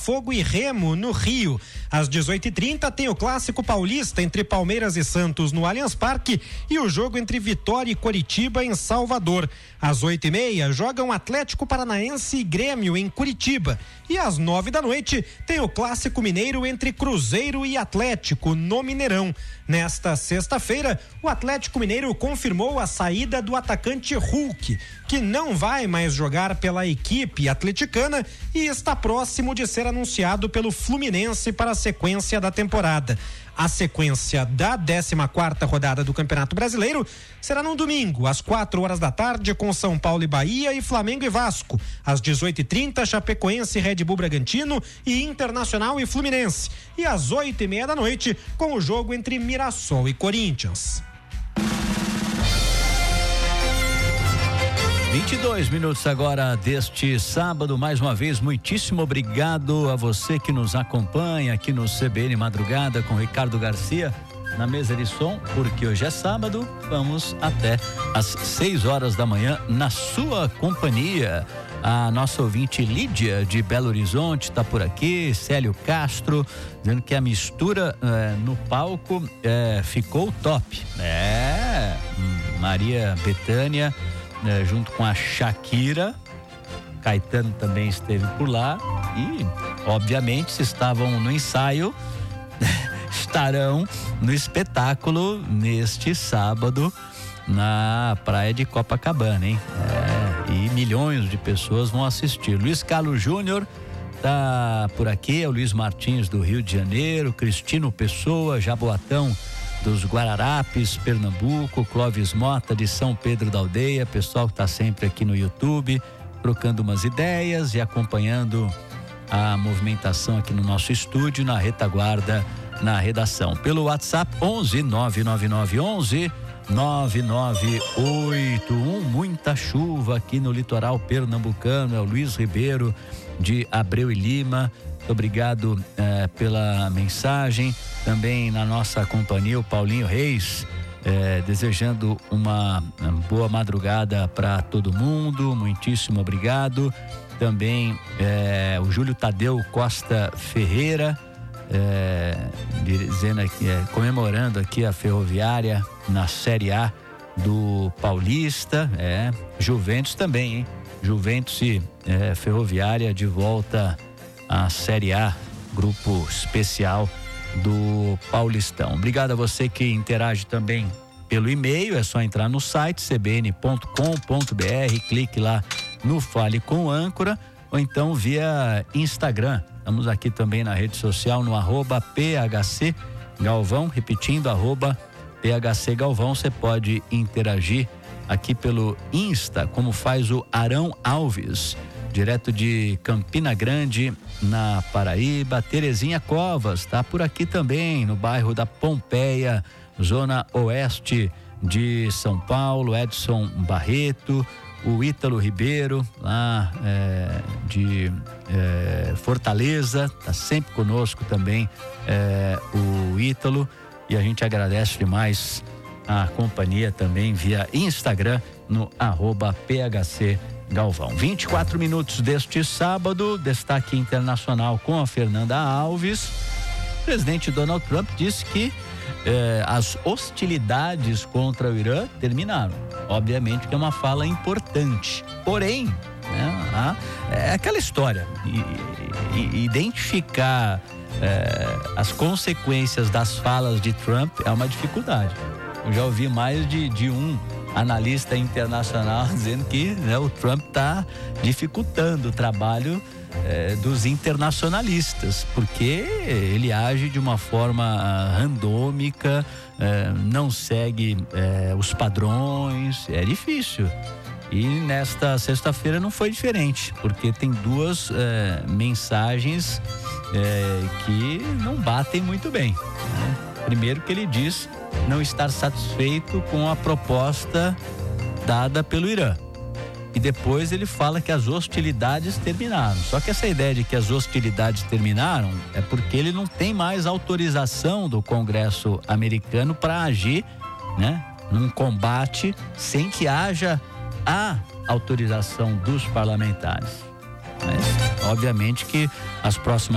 Botafogo e Remo no Rio. Às 18h30 tem o Clássico Paulista entre Palmeiras e Santos no Allianz Parque e o jogo entre Vitória e Coritiba em Salvador. Às 8h30 jogam Atlético Paranaense e Grêmio em Curitiba. E às 9h tem o Clássico Mineiro entre Cruzeiro e Atlético no Mineirão. Nesta sexta-feira, o Atlético Mineiro confirmou a saída do atacante Hulk, que não vai mais jogar pela equipe atleticana e está próximo de ser anunciado pelo Fluminense para a sequência da temporada. A sequência da 14ª rodada do Campeonato Brasileiro será no domingo, às 16h, com São Paulo e Bahia e Flamengo e Vasco. Às 18h30, Chapecoense, Red Bull Bragantino e Internacional e Fluminense. E às 20h30, com o jogo entre Mirassol e Corinthians. 22 minutos agora deste sábado. Mais uma vez, muitíssimo obrigado a você que nos acompanha aqui no CBN Madrugada com Ricardo Garcia na mesa de som, porque hoje é sábado. Vamos até às 6 da manhã na sua companhia. A nossa ouvinte Lídia de Belo Horizonte está por aqui, Célio Castro, dizendo que a mistura no palco ficou top. Maria Bethânia junto com a Shakira, Caetano também esteve por lá e, obviamente, se estavam no ensaio, estarão no espetáculo neste sábado na praia de Copacabana, hein? E milhões de pessoas vão assistir. Luiz Carlos Júnior tá por aqui, é o Luiz Martins do Rio de Janeiro, Cristino Pessoa, Jaboatão dos Guararapes, Pernambuco, Clóvis Mota de São Pedro da Aldeia, pessoal que está sempre aqui no YouTube, trocando umas ideias e acompanhando a movimentação aqui no nosso estúdio, na retaguarda, na redação. Pelo WhatsApp 11 999 11 9981, muita chuva aqui no litoral pernambucano, é o Luiz Ribeiro de Abreu e Lima. Obrigado pela mensagem. Também na nossa companhia o Paulinho Reis, desejando uma boa madrugada para todo mundo, muitíssimo obrigado. Também o Júlio Tadeu Costa Ferreira, dizendo aqui, comemorando aqui a Ferroviária na Série A do Paulista. Juventus também, hein? Juventus e Ferroviária de volta à Série A, grupo especial do Paulistão. Obrigado a você que interage também pelo e-mail, é só entrar no site cbn.com.br, clique lá no Fale com Âncora, ou então via Instagram. Estamos aqui também na rede social no @PHC Galvão, repetindo, @PHC Galvão. Você pode interagir aqui pelo Insta, como faz o Arão Alves, direto de Campina Grande, na Paraíba. Terezinha Covas está por aqui também, no bairro da Pompeia, zona oeste de São Paulo. Edson Barreto, o Ítalo Ribeiro, lá de Fortaleza, está sempre conosco também, o Ítalo, e a gente agradece demais a companhia também via Instagram no @PHC Galvão. 24 minutos deste sábado, destaque internacional com a Fernanda Alves. O presidente Donald Trump disse que as hostilidades contra o Irã terminaram. Obviamente que é uma fala importante, porém, é aquela história, identificar as consequências das falas de Trump é uma dificuldade. Eu já ouvi mais de um analista internacional dizendo que o Trump está dificultando o trabalho dos internacionalistas, porque ele age de uma forma randômica, não segue os padrões, é difícil. E nesta sexta-feira não foi diferente, porque tem duas mensagens que não batem muito bem, né? Primeiro, que ele diz não estar satisfeito com a proposta dada pelo Irã. E depois ele fala que as hostilidades terminaram. Só que essa ideia de que as hostilidades terminaram é porque ele não tem mais autorização do Congresso americano para agir, né, num combate sem que haja a autorização dos parlamentares. Mas, obviamente que as próximas